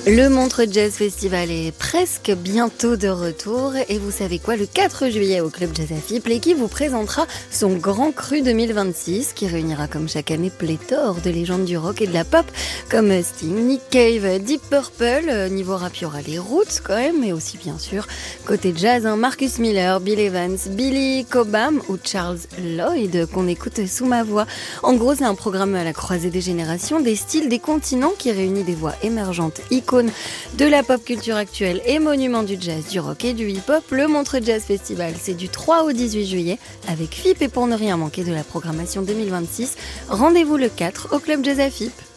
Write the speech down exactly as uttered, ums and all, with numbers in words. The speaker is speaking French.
Le Montreux Jazz Festival est presque bientôt de retour et vous savez quoi, le quatre juillet au Club Jazz à Fippe, l'équipe vous présentera son Grand Cru deux mille vingt-six qui réunira comme chaque année pléthore de légendes du rock et de la pop comme Sting, Nick Cave, Deep Purple. Niveau rap, il y aura les Roots quand même, mais aussi bien sûr côté jazz, hein, Marcus Miller, Bill Evans, Billy Cobham ou Charles Lloyd qu'on écoute sous ma voix. En gros, c'est un programme à la croisée des générations, des styles, des continents qui réunit des voix émergentes, icônes de la pop culture actuelle et monuments du jazz, du rock et du hip-hop. Le Montreux Jazz Festival, c'est du trois au dix-huit juillet avec Fippe, et pour ne rien manquer de la programmation deux mille vingt-six, rendez-vous le quatre au Club Jazz à Fippe.